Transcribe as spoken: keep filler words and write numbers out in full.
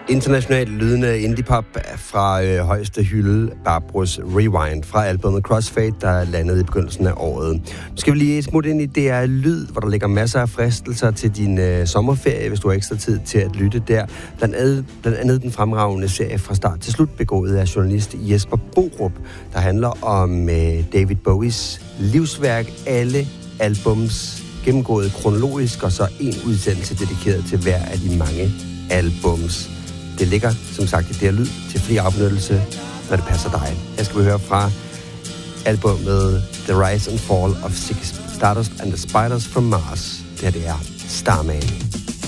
Internationalt lydende indie-pop fra øh, højeste hylde, Barbros Rewind fra albumet Crossfade, der landede i begyndelsen af året. Nu skal vi lige smutte ind i D R Lyd, hvor der ligger masser af fristelser til din øh, sommerferie, hvis du har ekstra tid til at lytte der. Blandt andet, blandt andet den fremragende serie fra start til slut, begået af journalist Jesper Borup, der handler om øh, David Bowies livsværk, alle albums gennemgået kronologisk, og så en udsendelse dedikeret til hver af de mange albums. Det ligger, som sagt, i D R Lyd til fri afbenyttelse, når det passer dig. Jeg skal høre fra albumet The Rise and Fall of Ziggy Stardust and the Spiders from Mars. Det her, det er Starman.